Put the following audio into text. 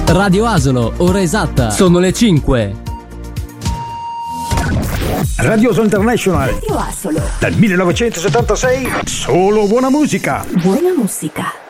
Radio Asolo, ora esatta, sono le 5. Radio Asolo International. Radio Asolo. Dal 1976, solo buona musica. Buona musica.